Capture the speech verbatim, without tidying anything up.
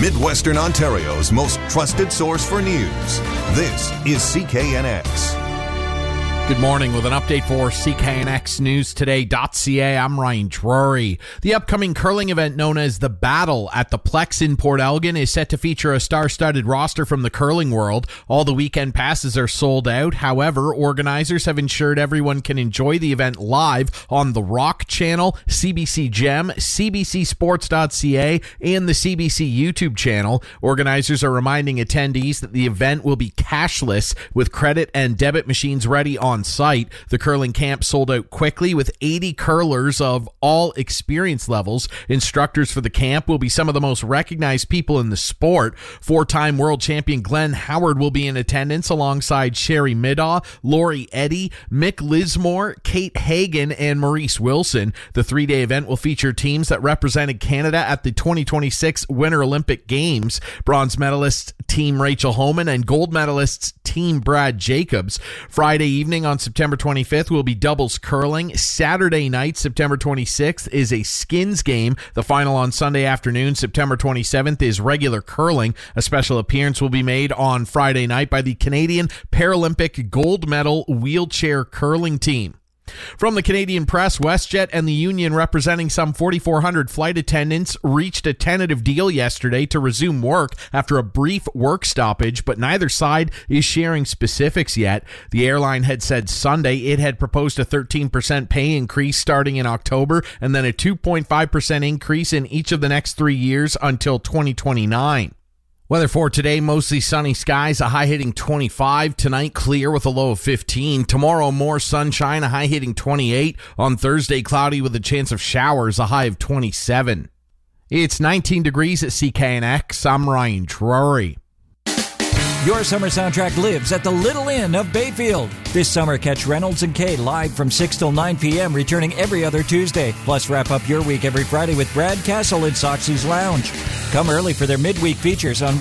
Midwestern Ontario's most trusted source for news. This is C K N X. Good morning with an update for C K N X News Today dot C A. I'm Ryan Drury. The upcoming curling event known as The Battle at the Plex in Port Elgin is set to feature a star-studded roster from the curling world. All the weekend passes are sold out. However, organizers have ensured everyone can enjoy the event live on the Rock Channel, C B C Gem, C B C Sports dot C A, and the C B C YouTube channel. Organizers are reminding attendees that the event will be cashless with credit and debit machines ready on site. The curling camp sold out quickly with eighty curlers of all experience levels. Instructors for the camp will be some of the most recognized people in the sport. Four-time world champion Glenn Howard will be in attendance alongside Sherry Middaugh, Lori Eddy, Mick Lismore, Kate Hagan, and Maurice Wilson. The three-day event will feature teams that represented Canada at the twenty twenty-six Winter Olympic Games. Bronze medalist Team Rachel Homan and gold medalists Team Brad Jacobs. Friday evening on September twenty-fifth will be doubles curling. Saturday night, September twenty-sixth, is a skins game. The final on Sunday afternoon, September twenty-seventh, is regular curling. A special appearance will be made on Friday night by the Canadian Paralympic gold medal wheelchair curling team. From the Canadian Press, WestJet and the union representing some forty-four hundred flight attendants reached a tentative deal yesterday to resume work after a brief work stoppage, but neither side is sharing specifics yet. The airline had said Sunday it had proposed a thirteen percent pay increase starting in October and then a two point five percent increase in each of the next three years until twenty twenty-nine. Weather for today, mostly sunny skies, a high hitting twenty-five. Tonight, clear with a low of fifteen. Tomorrow, more sunshine, a high hitting twenty-eight. On Thursday, cloudy with a chance of showers, a high of twenty-seven. It's nineteen degrees at C K N X. I'm Ryan Drury. Your summer soundtrack lives at the Little Inn of Bayfield. This summer, catch Reynolds and Kay live from six till nine p.m., returning every other Tuesday. Plus, wrap up your week every Friday with Brad Castle in Soxy's Lounge. Come early for their midweek features on